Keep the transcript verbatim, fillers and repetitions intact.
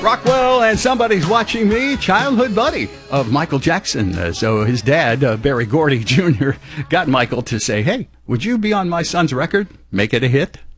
Rockwell and Somebody's Watching Me, childhood buddy of Michael Jackson. Uh, so his dad, uh, Berry Gordy Junior, got Michael to say, hey, would you be on my son's record? Make it a hit?